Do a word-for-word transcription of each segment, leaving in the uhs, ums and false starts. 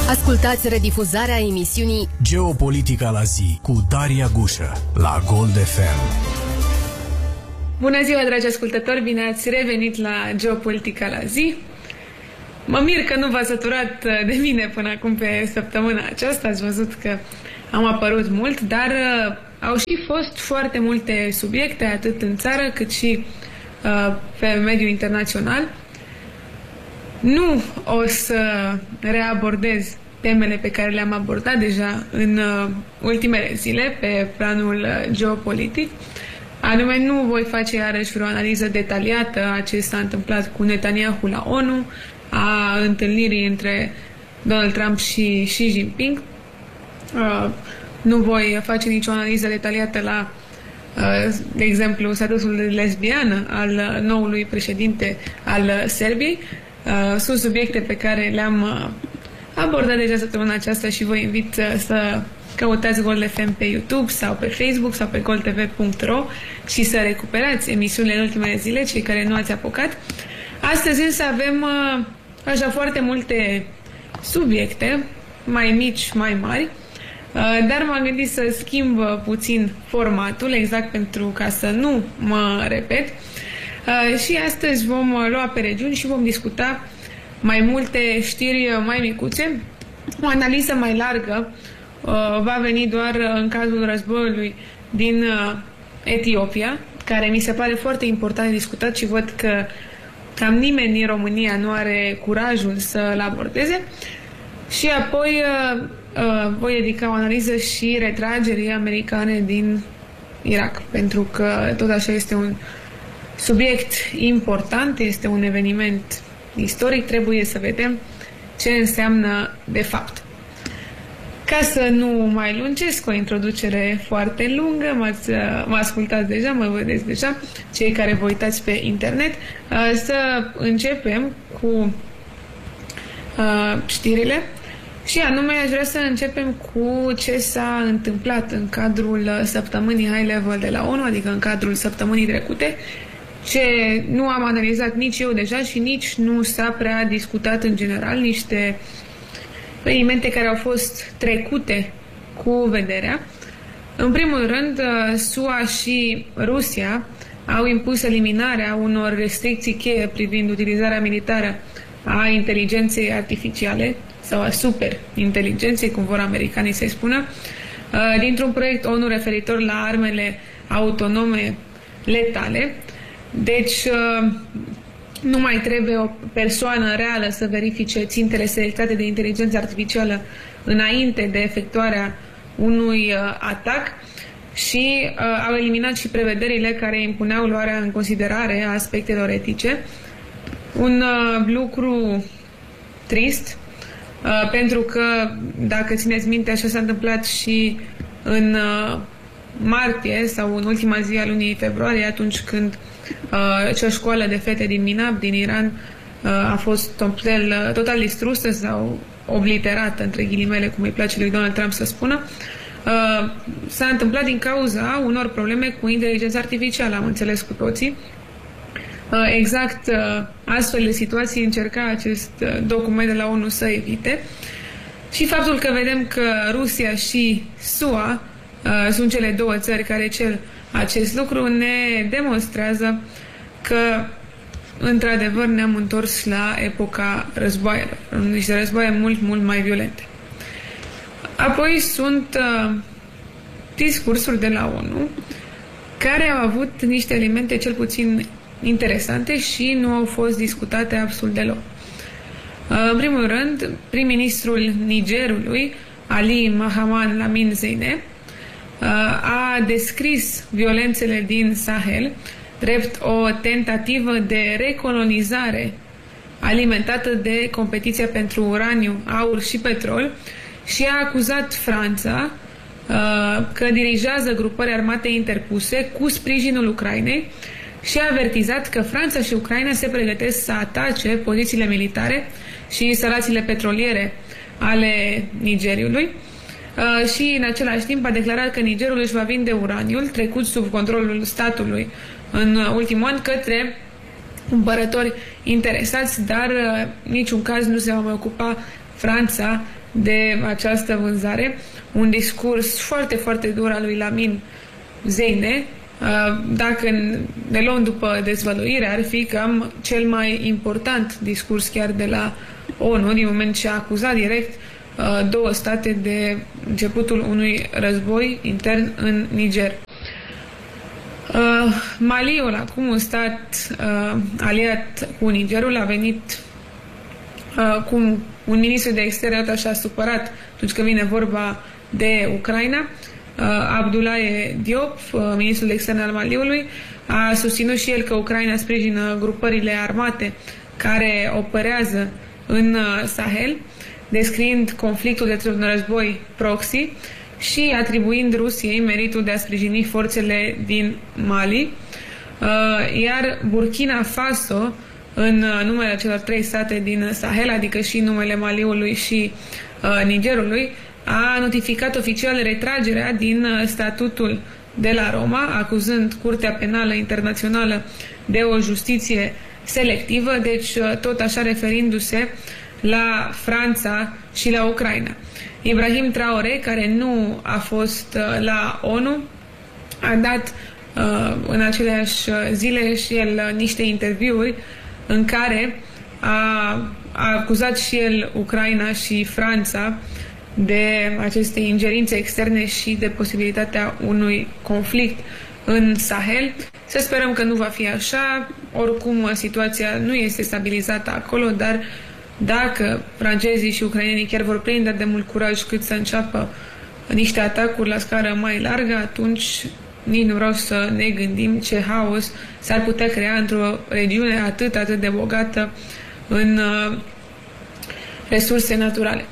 Ascultați redifuzarea emisiunii Geopolitica la zi cu Daria Gușă la Gold F M. Bună ziua, dragi ascultători, bine ați revenit la Geopolitica la zi. Mă mir că nu v-ați săturat de mine până acum pe săptămâna aceasta, ați văzut că am apărut mult, dar uh, au și fost foarte multe subiecte, atât în țară cât și uh, pe mediul internațional. Nu o să reabordez temele pe care le-am abordat deja în uh, ultimele zile pe planul uh, geopolitic. Anume, nu voi face iarăși vreo analiză detaliată a ce s-a întâmplat cu Netanyahu la ONU, a întâlnirii între Donald Trump și Xi Jinping. Uh, nu voi face nicio analiză detaliată la, uh, de exemplu, statusul de lesbiană al noului președinte al Serbiei. Uh, sunt subiecte pe care le-am uh, abordat deja săptămâna aceasta și vă invit uh, să căutați Gold F M pe YouTube sau pe Facebook sau pe gold t v punct r o și să recuperați emisiunile în ultimele zile, cei care nu ați apucat. Astăzi însă avem uh, așa foarte multe subiecte, mai mici, mai mari, uh, dar m-am gândit să schimb puțin formatul, exact pentru ca să nu mă repet. Uh, și astăzi vom lua pe regiuni și vom discuta mai multe știri mai micuțe. O analiză mai largă uh, va veni doar în cazul războiului din uh, Etiopia, care mi se pare foarte important de discutat și văd că cam nimeni din România nu are curajul să-l abordeze. Și apoi uh, uh, voi dedica o analiză și retragerii americane din Irak, pentru că tot așa este un subiect important, este un eveniment istoric, trebuie să vedem ce înseamnă de fapt. Ca să nu mai lungesc, o introducere foarte lungă, m-ați, mă ascultați deja, mă vedeți deja, cei care vă uitați pe internet, să începem cu știrile și anume aș vrea să începem cu ce s-a întâmplat în cadrul săptămânii High Level de la ONU, adică în cadrul săptămânii trecute, ce nu am analizat nici eu deja și nici nu s-a prea discutat în general, niște evenimente care au fost trecute cu vederea. În primul rând, S U A și Rusia au impus eliminarea unor restricții cheie privind utilizarea militară a inteligenței artificiale sau a superinteligenței, cum vor americanii să-i spună, dintr-un proiect ONU referitor la armele autonome letale. Deci nu mai trebuie o persoană reală să verifice țintele selectate de inteligență artificială înainte de efectuarea unui atac și uh, au eliminat și prevederile care impuneau luarea în considerare a aspectelor etice. Un uh, lucru trist, uh, pentru că, dacă țineți minte, așa s-a întâmplat și în uh, martie sau în ultima zi a lunii februarie, atunci când uh, cea școală de fete din Minab, din Iran, uh, a fost total, total distrusă sau obliterată, între ghilimele, cum îi place lui Donald Trump să spună. Uh, s-a întâmplat din cauza unor probleme cu inteligența artificială, am înțeles cu toții. Uh, exact uh, astfel de situații încerca acest uh, document de la ONU să evite. Și faptul că vedem că Rusia și S U A uh, sunt cele două țări care cer acest lucru ne demonstrează că într-adevăr ne-am întors la epoca războaielor, niște războaie mult, mult mai violente. Apoi sunt uh, discursuri de la ONU care au avut niște elemente cel puțin interesante și nu au fost discutate absolut deloc. Uh, în primul rând, prim-ministrul Nigerului, Ali Mahaman Lamine Zeine, uh, a descris violențele din Sahel drept o tentativă de recolonizare alimentată de competiția pentru uraniu, aur și petrol și a acuzat Franța uh, că dirigează grupări armate interpuse cu sprijinul Ucrainei și a avertizat că Franța și Ucraina se pregătesc să atace pozițiile militare și instalațiile petroliere ale Nigeriului uh, și în același timp a declarat că Nigerul își va vinde uraniul trecut sub controlul statului în ultimul an către cumpărători interesați, dar uh, niciun caz nu se va mai ocupa Franța de această vânzare. Un discurs foarte, foarte dur al lui Lamin Zeine. Dacă ne luăm după dezvăluire, ar fi cam cel mai important discurs chiar de la ONU, din moment ce a acuzat direct două state de începutul unui război intern în Niger. Maliul, acum un stat aliat cu Nigerul, a venit cu un ministru de externe așa supărat atunci când vine vorba de Ucraina. Abdoulaye Diop, ministrul de externe al Maliului, a susținut și el că Ucraina sprijină grupările armate care operează în Sahel, descriind conflictul de un război proxy și atribuind Rusiei meritul de a sprijini forțele din Mali. Iar Burkina Faso, în numele celor trei state din Sahel, adică și numele Maliului și Nigerului, a notificat oficial retragerea din statutul de la Roma, acuzând Curtea Penală Internațională de o justiție selectivă, deci tot așa referindu-se la Franța și la Ucraina. Ibrahim Traore, care nu a fost la ONU, a dat în aceleași zile și el niște interviuri în care a, a acuzat și el Ucraina și Franța de aceste ingerințe externe și de posibilitatea unui conflict în Sahel. Să sperăm că nu va fi așa. Oricum, situația nu este stabilizată acolo, dar dacă francezii și ucrainenii chiar vor prinde de mult curaj cât să înceapă niște atacuri la scară mai largă, atunci nici nu vreau să ne gândim ce haos s-ar putea crea într-o regiune atât, atât de bogată în uh, resurse naturale.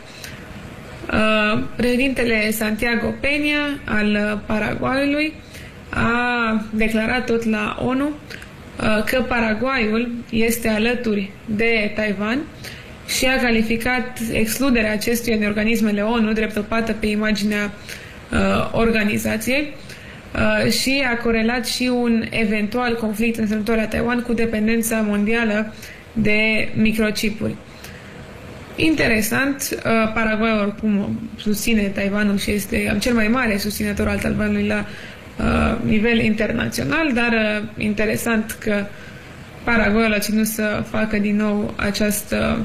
Uh, președintele Santiago Peña al Paraguayului a declarat tot la ONU uh, că Paraguayul este alături de Taiwan și a calificat excluderea acestuia din organismele ONU drept o pată pe imaginea uh, organizației uh, și a corelat și un eventual conflict în teritoria Taiwan cu dependența mondială de microchipuri. Interesant, uh, Paraguay oricum susține Taiwanul și este cel mai mare susținător al Taiwanului la uh, nivel internațional, dar uh, interesant că Paraguay a ținut să facă din nou această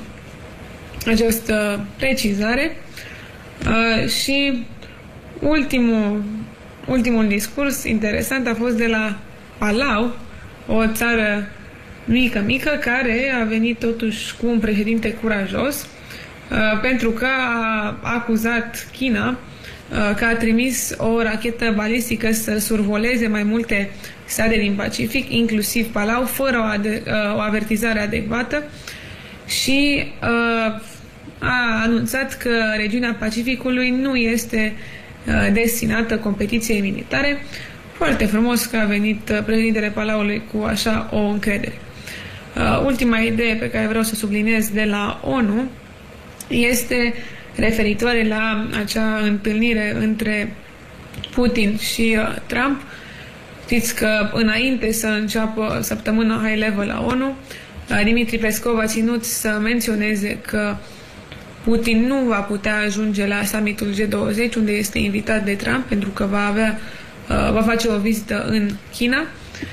această precizare. Uh, și ultimul, ultimul discurs interesant a fost de la Palau, o țară mică, mică, care a venit totuși cu un președinte curajos, uh, pentru că a acuzat China uh, că a trimis o rachetă balistică să survoleze mai multe state din Pacific, inclusiv Palau, fără o, ade- uh, o avertizare adecvată, și uh, a anunțat că regiunea Pacificului nu este uh, destinată competiției militare. Foarte frumos că a venit uh, președintele Palaului cu așa o încredere. Uh, ultima idee pe care vreau să subliniez de la ONU este referitoare la acea întâlnire între Putin și uh, Trump. Știți că înainte să înceapă săptămâna high level la ONU, Dimitri Peskov a ținut să menționeze că Putin nu va putea ajunge la summitul G douăzeci, unde este invitat de Trump, pentru că va avea, va face o vizită în China.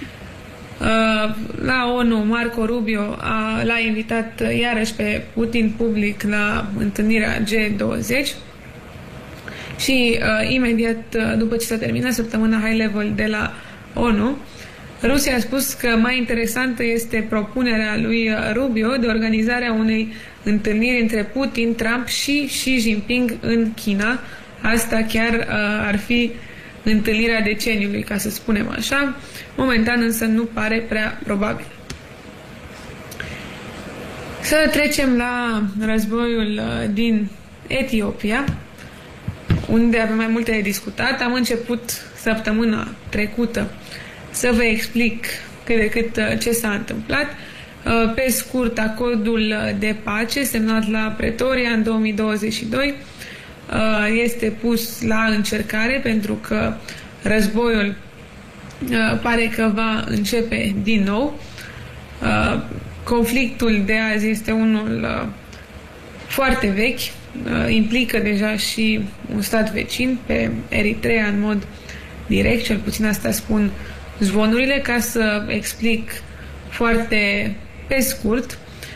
La ONU, Marco Rubio l-a invitat iarăși pe Putin public la întâlnirea G douăzeci și imediat după ce s-a terminat săptămâna high level de la ONU, Rusia a spus că mai interesantă este propunerea lui Rubio de organizarea unei întâlniri între Putin, Trump și Xi Jinping în China. Asta chiar uh, ar fi întâlnirea deceniului, ca să spunem așa. Momentan însă nu pare prea probabil. Să trecem la războiul din Etiopia, unde avem mai multe de discutat. Am început săptămâna trecută să vă explic cât de cât ce s-a întâmplat. Pe scurt, acordul de pace semnat la Pretoria în două mii douăzeci și doi este pus la încercare, pentru că războiul pare că va începe din nou. Conflictul de azi este unul foarte vechi, implică deja și un stat vecin, pe Eritreea în mod direct, cel puțin asta spun zvonurile. Ca să explic foarte pe scurt,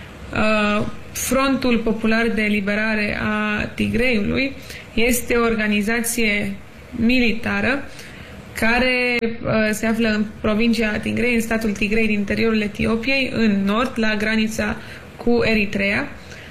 Frontul Popular de Eliberare a Tigreiului este o organizație militară care se află în provincia Tigrei, în statul Tigrei din interiorul Etiopiei, în nord, la granița cu Eritreea.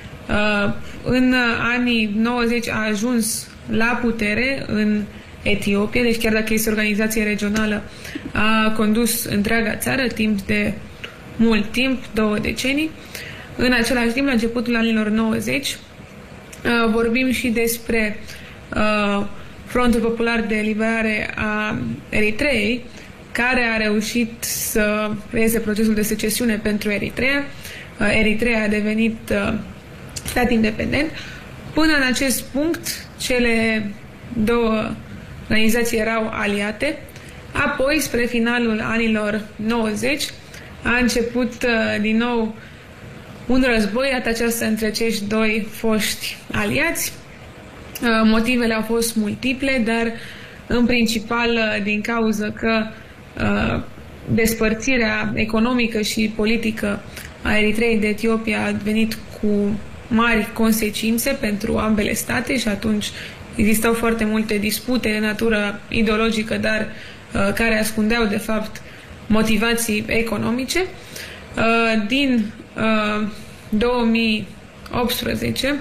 În anii nouăzeci a ajuns la putere în Etiopia, deci chiar dacă este o organizație regională, a condus întreaga țară timp de mult timp, două decenii. În același timp, la începutul anilor nouăzeci, vorbim și despre Frontul Popular de Eliberare a Eritreei, care a reușit să creeze procesul de secesiune pentru Eritreea. Eritreea a devenit stat independent. Până în acest punct, cele două organizații erau aliate. Apoi, spre finalul anilor nouăzeci, a început din nou un război, data aceasta între acești doi foști aliați. Motivele au fost multiple, dar în principal din cauza că uh, despărțirea economică și politică a Eritreei de Etiopia a venit cu mari consecințe pentru ambele state și atunci existau foarte multe dispute de natură ideologică, dar uh, care ascundeau de fapt motivații economice. Uh, din uh, două mii optsprezece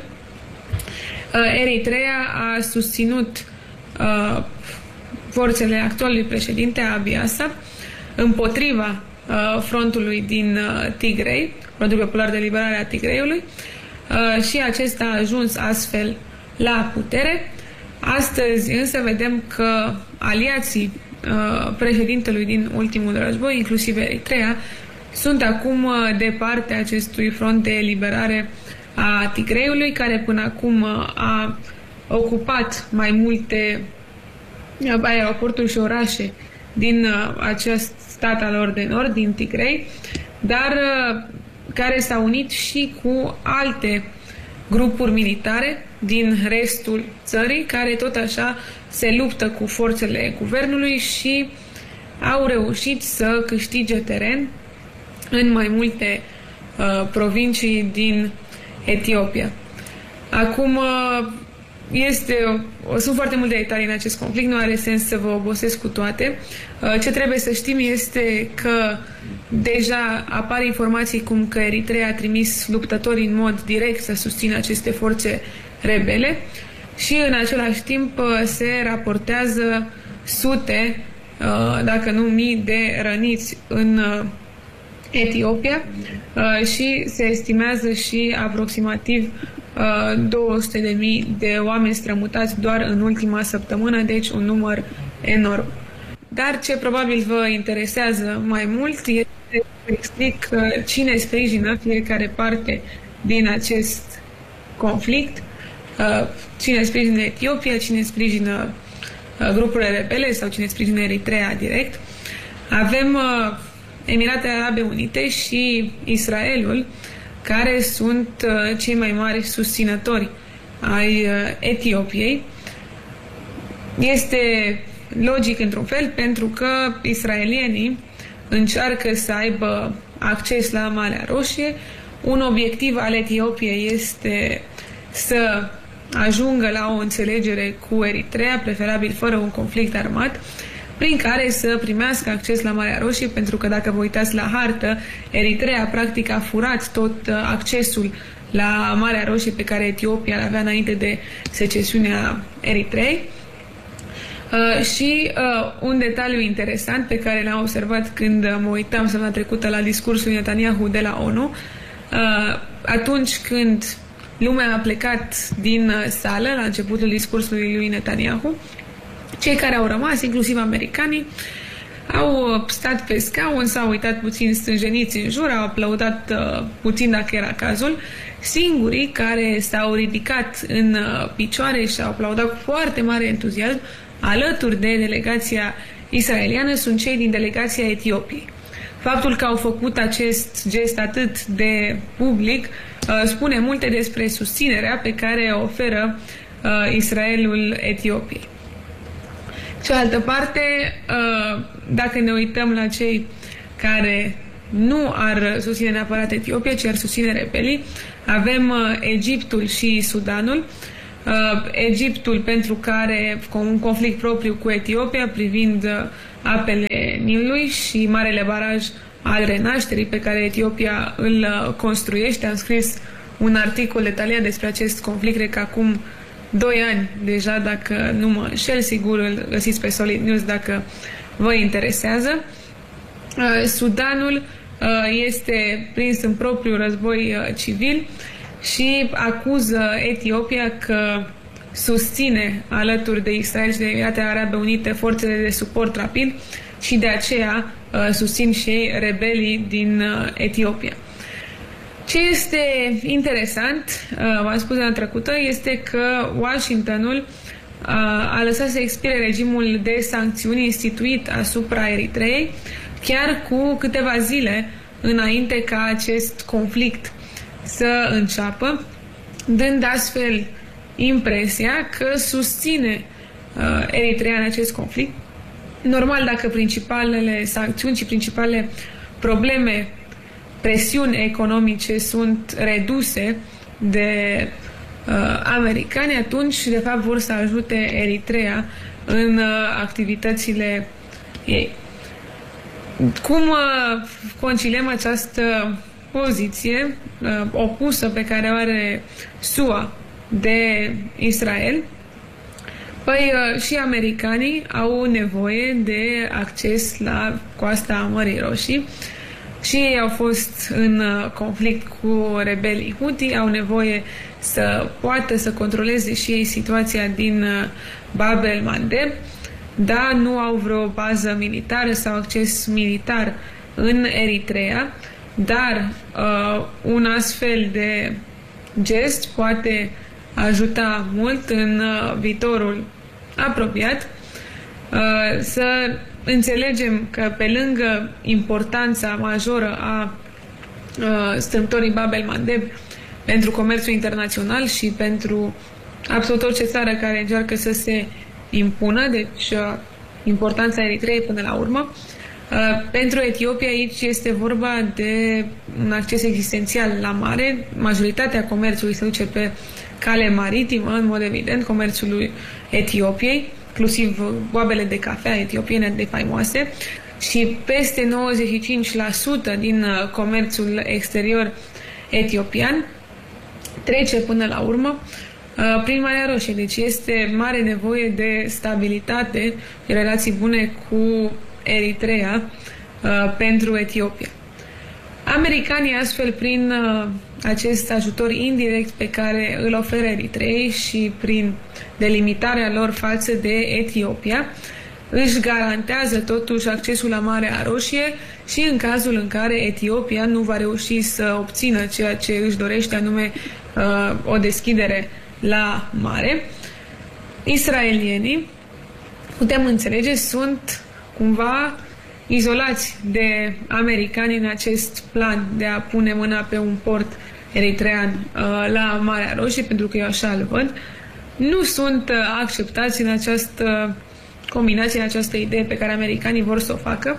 Eritreea a susținut uh, forțele actualului președinte Abiy Assad împotriva uh, frontului din uh, Tigrei, Frontul Popular de Eliberare a Tigreiului, uh, și acesta a ajuns astfel la putere. Astăzi însă vedem că aliații uh, președintelui din ultimul război, inclusiv Eritreea, sunt acum uh, de partea acestui front de eliberare a Tigreiului, care până acum a ocupat mai multe aeroporturi și orașe din acest stat al lor de nord, din Tigrei, dar care s-a unit și cu alte grupuri militare din restul țării, care tot așa se luptă cu forțele guvernului și au reușit să câștige teren în mai multe uh, provincii din Etiopia. Acum, este, sunt foarte multe detalii în acest conflict, nu are sens să vă obosesc cu toate. Ce trebuie să știm este că deja apar informații cum că Eritreea a trimis luptători în mod direct să susțină aceste forțe rebele și în același timp se raportează sute, dacă nu mii, de răniți în Etiopia și se estimează și aproximativ două sute de mii de oameni strămutați doar în ultima săptămână, deci un număr enorm. Dar ce probabil vă interesează mai mult este să explic cine sprijină fiecare parte din acest conflict, cine sprijină Etiopia, cine sprijină grupurile rebele sau cine sprijină Eritreea direct. Avem Emiratele Arabe Unite și Israelul, care sunt uh, cei mai mari susținători ai uh, Etiopiei. Este logic într-un fel, pentru că israelienii încearcă să aibă acces la Marea Roșie. Un obiectiv al Etiopiei este să ajungă la o înțelegere cu Eritreea, preferabil fără un conflict armat, prin care să primească acces la Marea Roșie, pentru că dacă vă uitați la hartă, Eritreea practic a furat tot accesul la Marea Roșie pe care Etiopia l-avea înainte de secesiunea Eritreei. Uh, și uh, un detaliu interesant pe care l-am observat când mă uitam săptămâna trecută la discursul Netanyahu de la ONU, uh, atunci când lumea a plecat din sală la începutul discursului lui Netanyahu, cei care au rămas, inclusiv americanii, au stat pe scaun, s-au uitat puțin stânjeniți în jur, au aplaudat uh, puțin dacă era cazul. Singurii care s-au ridicat în uh, picioare și au aplaudat cu foarte mare entuziasm alături de delegația israeliană sunt cei din delegația Etiopiei. Faptul că au făcut acest gest atât de public spune multe despre susținerea pe care o oferă Israelul Etiopiei. Cealaltă parte, dacă ne uităm la cei care nu ar susține neapărat Etiopia, ci ar susține rebelii, avem Egiptul și Sudanul. Egiptul pentru care un conflict propriu cu Etiopia privind apele Nilului și marele baraj al renașterii pe care Etiopia îl construiește. Am scris un articol detaliat despre acest conflict, cred că acum doi ani deja, dacă nu mă înșel, sigur îl găsiți pe Solid News dacă vă interesează. Sudanul este prins în propriul război civil și acuză Etiopia că susține alături de Israel și de Emiratele Arabe Unite forțele de suport rapid și de aceea susțin și rebelii din Etiopia. Ce este interesant, v-am spus de la trecută, este că Washingtonul a lăsat să expire regimul de sancțiuni instituit asupra Eritreei chiar cu câteva zile înainte ca acest conflict să înceapă, dând astfel impresia că susține uh, Eritrea în acest conflict. Normal, dacă principalele sancțiuni și principalele probleme, presiuni economice sunt reduse de uh, americani, atunci, de fapt, vor să ajute Eritrea în uh, activitățile ei. Cum uh, conciliem această poziție uh, opusă pe care o are S U A de Israel? Păi uh, și americanii au nevoie de acces la coasta Mării Roșii și ei au fost în uh, conflict cu rebelii Houthi, au nevoie să poată să controleze și ei situația din uh, Bab el-Mandeb, dar nu au vreo bază militară sau acces militar în Eritrea, dar uh, un astfel de gest poate ajuta mult în uh, viitorul apropiat. Uh, să înțelegem că pe lângă importanța majoră a uh, strâmtorii Bab el-Mandeb pentru comerțul internațional și pentru absolut orice țară care încearcă să se impună, deci uh, importanța Eritreei până la urmă. Uh, pentru Etiopia aici este vorba de un acces existențial la mare. Majoritatea comerțului se duce pe cale maritimă, în mod evident, comerțul Etiopiei, inclusiv boabele de cafea etiopiene de faimoase, și peste nouăzeci și cinci la sută din uh, comerțul exterior etiopian trece până la urmă prin Marea Roșie. Deci este mare nevoie de stabilitate, de relații bune cu Eritrea uh, pentru Etiopia. Americanii astfel, prin uh, acest ajutor indirect pe care îl oferă Eritreei și prin delimitarea lor față de Etiopia, își garantează totuși accesul la Marea Roșie și în cazul în care Etiopia nu va reuși să obțină ceea ce își dorește, anume uh, o deschidere la mare, israelienii, putem înțelege, sunt cumva izolați de americani în acest plan de a pune mâna pe un port eritrean uh, la Marea Roșie, pentru că eu așa îl văd. Nu sunt uh, acceptați în această combinație, în această idee pe care americanii vor să o facă.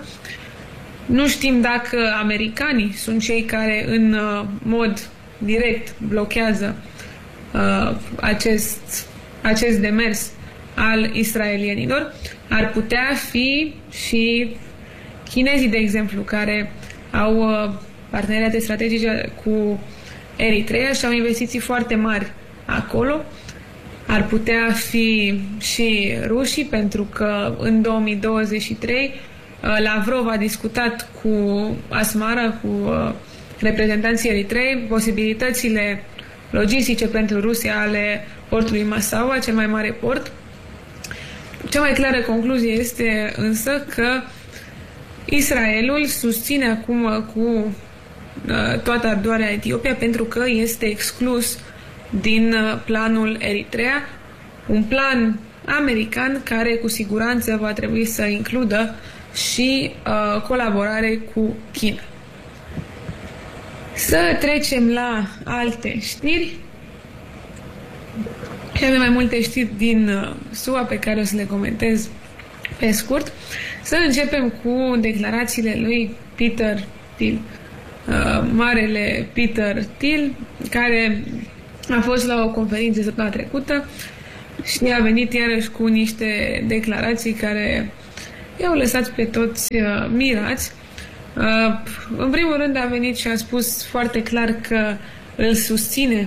Nu știm dacă americanii sunt cei care în uh, mod direct blochează Uh, acest, acest demers al israelienilor. Ar putea fi și chinezii, de exemplu, care au uh, parteneriate strategice cu Eritrea și au investiții foarte mari acolo. Ar putea fi și rușii, pentru că în două mii douăzeci și trei uh, Lavrov a discutat cu Asmara, cu uh, reprezentanții Eritrei, posibilitățile logistice pentru Rusia ale portului Massawa, cel mai mare port. Cea mai clară concluzie este însă că Israelul susține acum cu uh, toată ardoarea Etiopia pentru că este exclus din uh, planul Eritrea, un plan american care cu siguranță va trebui să includă și uh, colaborare cu China. Să trecem la alte știri. Și avem mai multe știri din S U A pe care o să le comentez pe scurt. Să începem cu declarațiile lui Peter Thiel, uh, marele Peter Thiel, care a fost la o conferință săptămâna trecută și a venit iarăși cu niște declarații care i-au lăsat pe toți uh, mirați. Uh, în primul rând a venit și a spus foarte clar că îl susține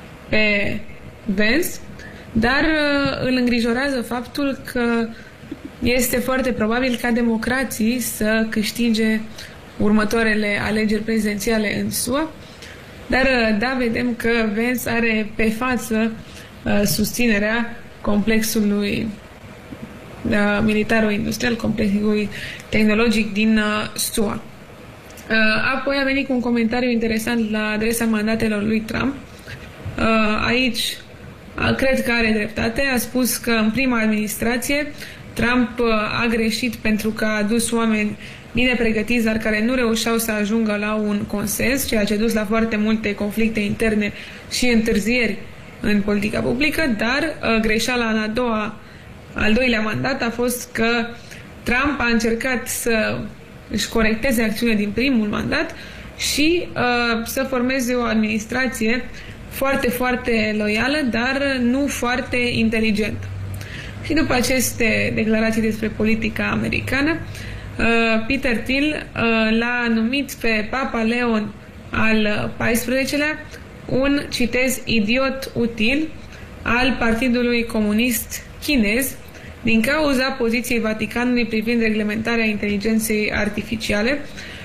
pe Vance, dar uh, îl îngrijorează faptul că este foarte probabil ca democrații să câștige următoarele alegeri prezidențiale în S U A. Dar uh, da, vedem că Vance are pe față uh, susținerea complexului uh, militaro-industrial, complexului tehnologic din uh, S U A. Uh, apoi a venit cu un comentariu interesant la adresa mandatelor lui Trump. Uh, aici uh, cred că are dreptate. A spus că în prima administrație Trump uh, a greșit pentru că a adus oameni bine pregătiți, dar care nu reușeau să ajungă la un consens, ceea ce a dus la foarte multe conflicte interne și întârzieri în politica publică, dar uh, greșeala în a doua, al doilea mandat a fost că Trump a încercat să își corecteze acțiunea din primul mandat și uh, să formeze o administrație foarte, foarte loială, dar nu foarte inteligentă. Și după aceste declarații despre politica americană, uh, Peter Thiel uh, l-a numit pe Papa Leon al paisprezecelea un, citez, idiot util al Partidului Comunist Chinez din cauza poziției Vaticanului privind reglementarea inteligenței artificiale.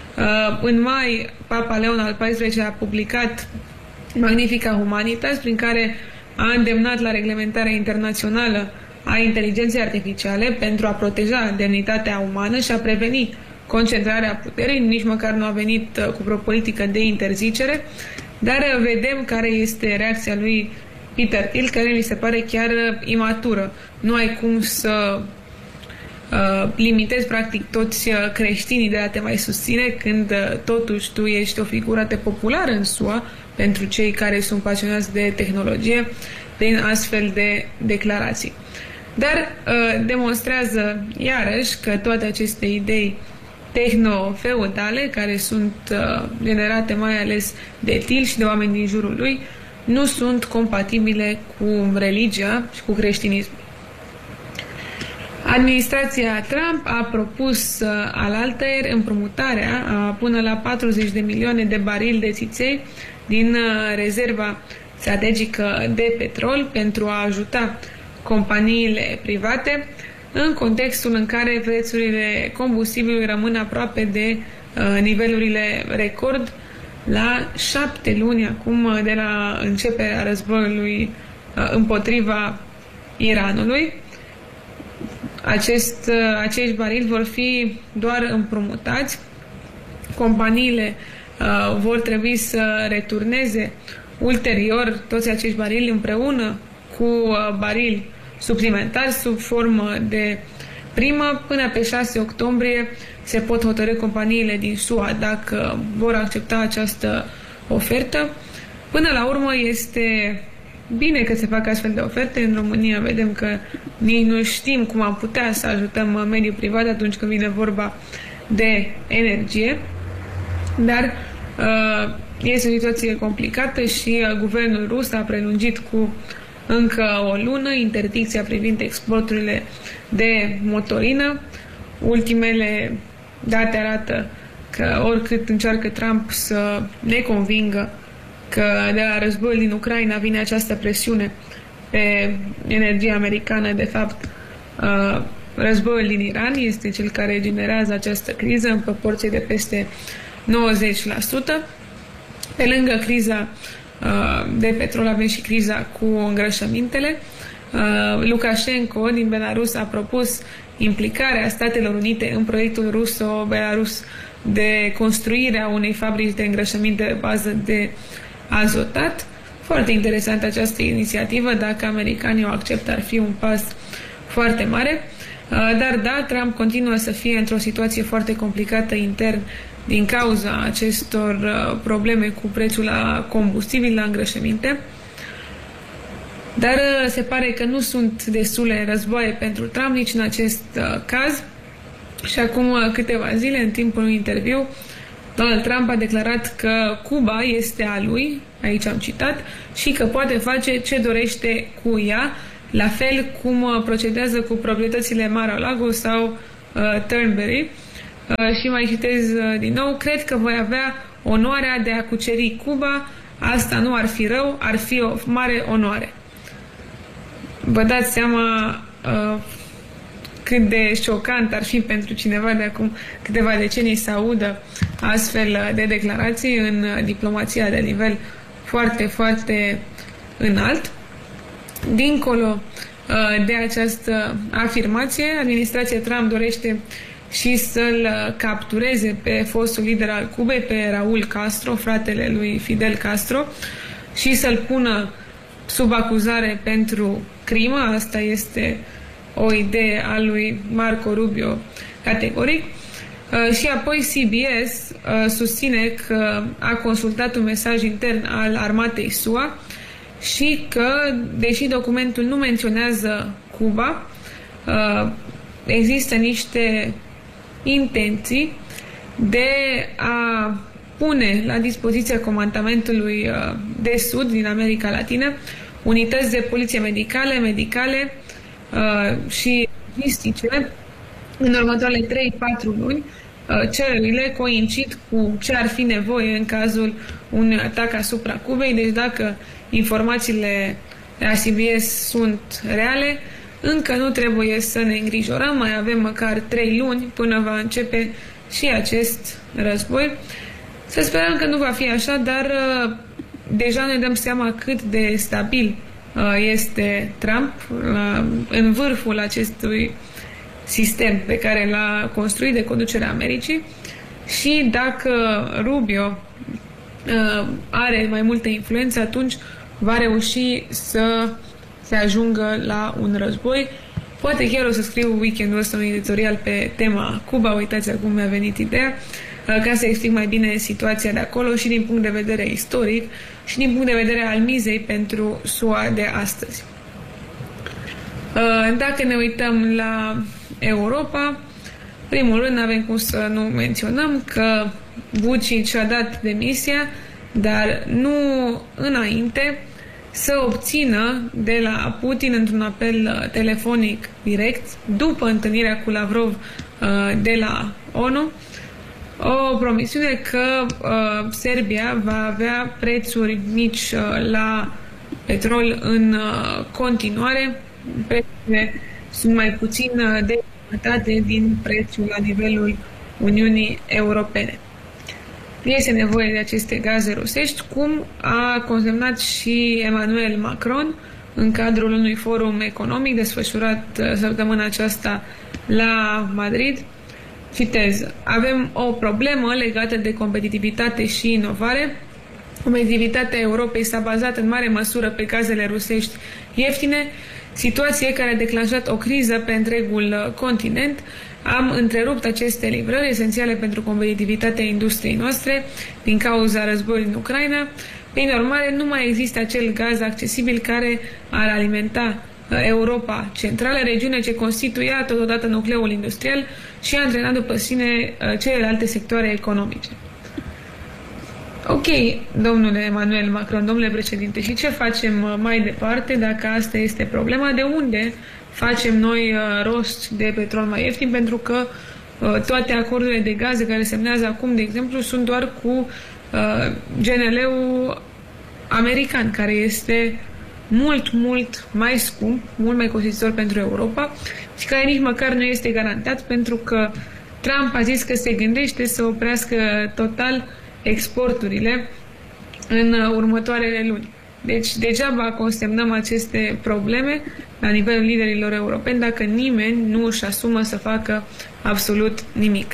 În mai, Papa Leon al paisprezecelea a publicat Magnifica Humanitas, prin care a îndemnat la reglementarea internațională a inteligenței artificiale pentru a proteja demnitatea umană și a preveni concentrarea puterii. Nici măcar nu a venit cu vreo politică de interzicere, dar vedem care este reacția lui Peter Thiel, care mi se pare chiar imatură. Nu ai cum să uh, limitezi practic toți creștinii de a te mai susține când uh, totuși tu ești o figură populară în S U A pentru cei care sunt pasionați de tehnologie prin astfel de declarații. Dar uh, demonstrează iarăși că toate aceste idei tehno-feudale, care sunt uh, generate mai ales de Thiel și de oameni din jurul lui, nu sunt compatibile cu religia și cu creștinismul. Administrația Trump a propus uh, alaltăieri împrumutarea a până la patruzeci de milioane de barili de țiței din uh, rezerva strategică de petrol pentru a ajuta companiile private în contextul în care prețurile combustibilului rămân aproape de uh, nivelurile record la șapte luni acum de la începerea războiului uh, împotriva Iranului. Acest, uh, acești barili vor fi doar împrumutați. Companiile uh, vor trebui să returneze ulterior toți acești barili împreună cu uh, barili suplimentari sub formă de primă. Până pe șase octombrie se pot hotărî companiile din S U A dacă vor accepta această ofertă. Până la urmă este bine că se fac astfel de oferte. În România vedem că nici nu știm cum am putea să ajutăm mediul privat atunci când vine vorba de energie. Dar uh, este o situație complicată și uh, guvernul rus a prelungit cu încă o lună interdicția privind exporturile de motorină. Ultimele date arată că oricât încearcă Trump să ne convingă că de la războiul din Ucraina vine această presiune pe energia americană, de fapt războiul din Iran este cel care generează această criză în proporție de peste nouăzeci la sută. Pe lângă criza de petrol avem și criza cu îngrășămintele. Lukashenko din Belarus a propus implicarea Statelor Unite în proiectul ruso-belarus de construirea unei fabrici de îngrășăminte pe bază de azotat. Foarte interesantă această inițiativă. Dacă americanii o acceptă, ar fi un pas foarte mare. Dar da, Trump continuă să fie într-o situație foarte complicată intern din cauza acestor probleme cu prețul la combustibil, la îngrășăminte. Dar se pare că nu sunt destule războaie pentru Trump nici în acest caz. Și acum câteva zile, în timpul unui interviu, Donald Trump a declarat că Cuba este a lui, aici am citat, și că poate face ce dorește cu ea, la fel cum procedează cu proprietățile Mar-a-Lago sau uh, Turnberry. Uh, și mai citez uh, din nou, cred că voi avea onoarea de a cuceri Cuba, asta nu ar fi rău, ar fi o mare onoare. Vă dați seama uh, cât de șocant ar fi pentru cineva de acum câteva decenii să audă astfel de declarații în diplomația de nivel foarte, foarte înalt. Dincolo de această afirmație, administrația Trump dorește și să-l captureze pe fostul lider al Cubei, pe Raul Castro, fratele lui Fidel Castro, și să-l pună sub acuzare pentru crimă. Asta este o idee a lui Marco Rubio categoric. Uh, și apoi C B S uh, susține că a consultat un mesaj intern al armatei S U A și că, deși documentul nu menționează Cuba, uh, există niște intenții de a pune la dispoziția comandamentului uh, de Sud din America Latină unități de poliție medicale, medicale uh, și logistice în următoarele trei patru luni. Uh, cererile coincid cu ce ar fi nevoie în cazul unui atac asupra Cubei. Deci dacă informațiile de la C B S sunt reale, încă nu trebuie să ne îngrijorăm, mai avem măcar trei luni până va începe și acest război. Să sperăm că nu va fi așa, dar uh, deja ne dăm seama cât de stabil uh, este Trump la, în vârful acestui sistem pe care l-a construit de conducerea Americii. Și dacă Rubio uh, are mai multă influență, atunci va reuși să se ajungă la un război. Poate chiar o să scriu weekendul ăsta un editorial pe tema Cuba, uitați acum mi-a venit ideea, ca să explic mai bine situația de acolo și din punct de vedere istoric și din punct de vedere al mizei pentru S U A de astăzi. Dacă ne uităm la Europa, primul rând avem cum să nu menționăm că Vučić și-a dat demisia, dar nu înainte să obțină de la Putin într-un apel telefonic direct, după întâlnirea cu Lavrov de la ONU, o promisiune că uh, Serbia va avea prețuri mici uh, la petrol în uh, continuare. Prețurile sunt mai puțin uh, de jumătate din prețul la nivelul Uniunii Europene. Este nevoie de aceste gaze rusești, cum a consemnat și Emmanuel Macron în cadrul unui forum economic desfășurat uh, săptămâna aceasta la Madrid. Citez, avem o problemă legată de competitivitate și inovare. Competitivitatea Europei s-a bazat în mare măsură pe gazele rusești ieftine, situație care a declanșat o criză pe întregul continent. Am întrerupt aceste livrări esențiale pentru competitivitatea industriei noastre din cauza războiului în Ucraina. Prin urmare, nu mai există acel gaz accesibil care ar alimenta Europa Centrală, regiune ce constituia totodată nucleul industrial și a antrenat după sine celelalte sectoare economice. Ok, domnule Emmanuel Macron, domnule președinte, și ce facem mai departe dacă asta este problema? De unde facem noi rost de petrol mai ieftin? Pentru că toate acordurile de gaze care semnează acum, de exemplu, sunt doar cu G N L-ul american, care este mult, mult mai scump, mult mai costisitor pentru Europa și care nici măcar nu este garantat, pentru că Trump a zis că se gândește să oprească total exporturile în următoarele luni. Deci degeaba consemnăm aceste probleme la nivelul liderilor europeni dacă nimeni nu își asumă să facă absolut nimic.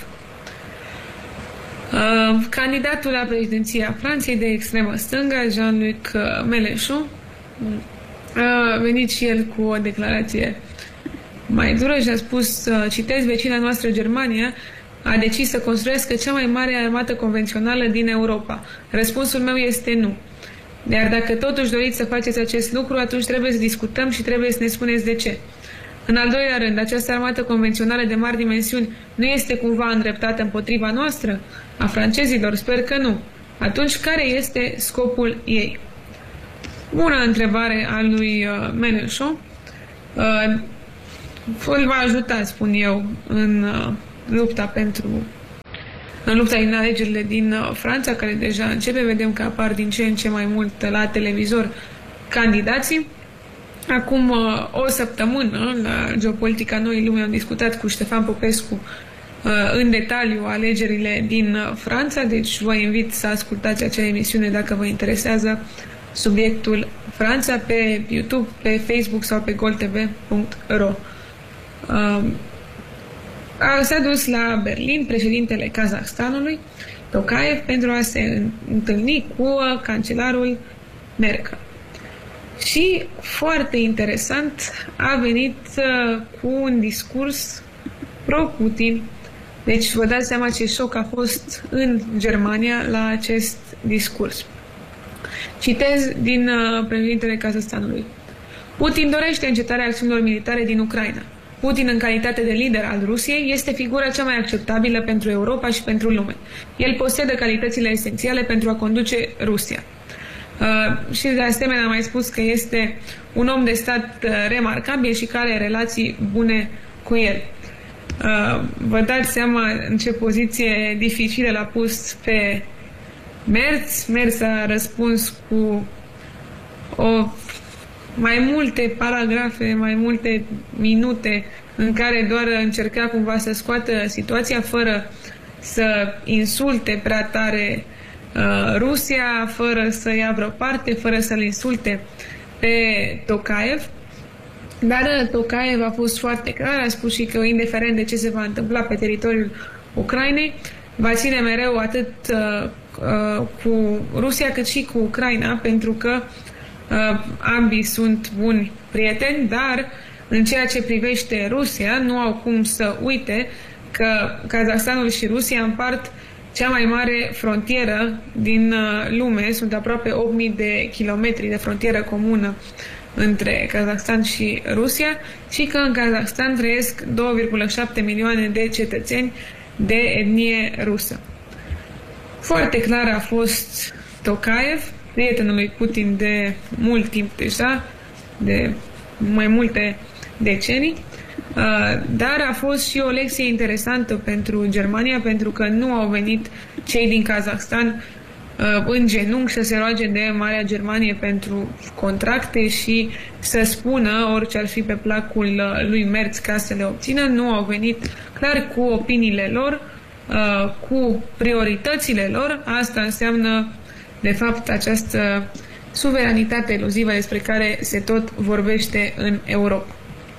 Uh, candidatul la președinția Franței de extremă stângă, Jean-Luc Mélenchon, a venit și el cu o declarație mai dură și a spus, citez, vecina noastră Germania a decis să construiască cea mai mare armată convențională din Europa? Răspunsul meu este nu. Iar dacă totuși doriți să faceți acest lucru, atunci trebuie să discutăm și trebuie să ne spuneți de ce. În al doilea rând, această armată convențională de mari dimensiuni nu este cumva îndreptată împotriva noastră, a francezilor? Sper că nu. Atunci, care este scopul ei? Bună întrebare a lui uh, Mélenchon. Uh, îl va ajuta, spun eu, în uh, lupta pentru în lupta din alegerile din uh, Franța, care deja începe. Vedem că apar din ce în ce mai mult la televizor candidații. Acum uh, o săptămână, la Geopolitica Noii Lumi, am discutat cu Ștefan Popescu uh, în detaliu alegerile din uh, Franța, deci vă invit să ascultați acea emisiune dacă vă interesează subiectul Franța pe YouTube, pe Facebook sau pe goldtv punct ro. Uh, S-a dus la Berlin președintele Kazahstanului, Tokayev, pentru a se întâlni cu uh, cancelarul Merkel. Și, foarte interesant, a venit uh, cu un discurs pro-Putin. Deci vă dați seama ce șoc a fost în Germania la acest discurs. Citez din uh, președintele Kazahstanului. Putin dorește încetarea acțiunilor militare din Ucraina. Putin, în calitate de lider al Rusiei, este figura cea mai acceptabilă pentru Europa și pentru lume. El posedă calitățile esențiale pentru a conduce Rusia. Uh, și de asemenea am mai spus că este un om de stat uh, remarcabil și care are relații bune cu el. Uh, vă dați seama în ce poziție dificilă l-a pus pe Merz. Merz a răspuns cu o, mai multe paragrafe, mai multe minute în care doar încerca cumva să scoată situația fără să insulte prea tare uh, Rusia, fără să ia vreo parte, fără să-l insulte pe Tokayev. Dar Tokayev a fost foarte clar, a spus și că, indiferent de ce se va întâmpla pe teritoriul Ucrainei, va ține mereu atât uh, uh, cu Rusia cât și cu Ucraina, pentru că uh, ambii sunt buni prieteni, dar în ceea ce privește Rusia, nu au cum să uite că Kazahstanul și Rusia împart cea mai mare frontieră din uh, lume. Sunt aproape opt mii de kilometri de frontieră comună între Kazahstan și Rusia și că în Kazahstan trăiesc două virgulă șapte milioane de cetățeni de etnie rusă. Foarte clar a fost Tokayev, prietenul lui Putin de mult timp deja, de mai multe decenii, dar a fost și o lecție interesantă pentru Germania, pentru că nu au venit cei din Kazahstan în genunchi să se roage de Marea Germanie pentru contracte și să spună orice ar fi pe placul lui Merz ca să le obțină. Nu au venit clar cu opiniile lor, cu prioritățile lor. Asta înseamnă, de fapt, această suveranitate eluzivă despre care se tot vorbește în Europa.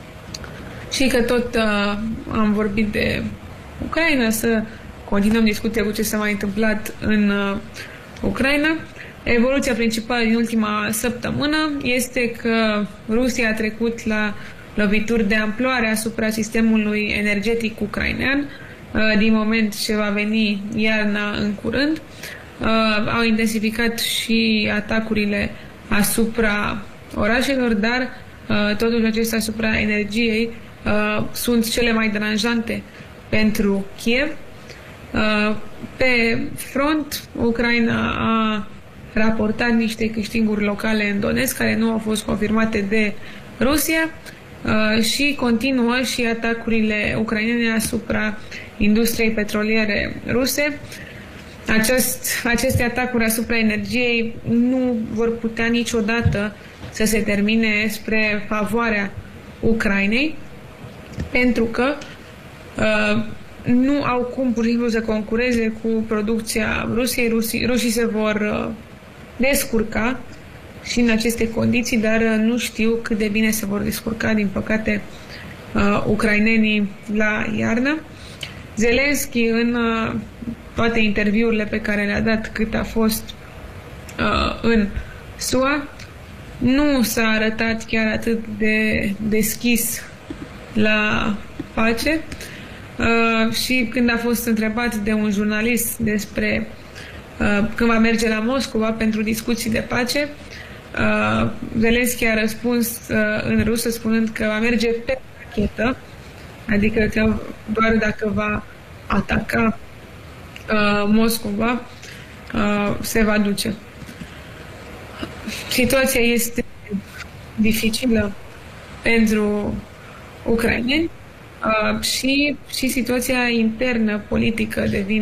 Și că tot uh, am vorbit de Ucraina, să continuăm discuția cu ce s-a mai întâmplat în uh, Ucraina. Evoluția principală din ultima săptămână este că Rusia a trecut la lovituri de amploare asupra sistemului energetic ucrainean, uh, din moment ce va veni iarna în curând. Uh, au intensificat și atacurile asupra orașelor, dar uh, totuși acestea asupra energiei uh, sunt cele mai deranjante pentru Kiev. Uh, pe front, Ucraina a raportat niște câștiguri locale în Donetsk, care nu au fost confirmate de Rusia, uh, și continuă și atacurile ucrainene asupra industriei petroliere ruse. Acest, aceste atacuri asupra energiei nu vor putea niciodată să se termine spre favoarea Ucrainei, pentru că uh, nu au cum pur și simplu să concureze cu producția Rusiei. Rusii, rușii se vor uh, descurca și în aceste condiții, dar uh, nu știu cât de bine se vor descurca, din păcate, uh, ucrainenii la iarnă. Zelensky, în uh, toate interviurile pe care le-a dat cât a fost uh, în S U A, nu s-a arătat chiar atât de deschis la pace. Uh, și când a fost întrebat de un jurnalist despre uh, când va merge la Moscova pentru discuții de pace, uh, Zelenski a răspuns uh, în rusă spunând că va merge pe rachetă, adică că doar dacă va ataca uh, Moscova uh, se va duce. Situația este dificilă pentru ucraineni uh, și, și situația internă politică devine